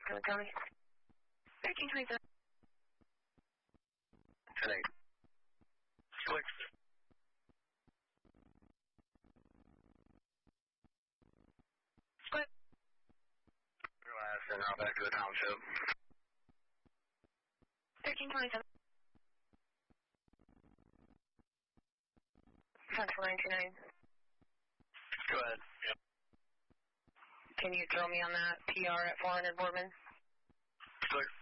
Tell me. 1327. Today. Click. Split. Relax and now back to the township. 1327. Central 929. Go ahead. Yep. Can you throw me on that PR at 400 Boardman? Click.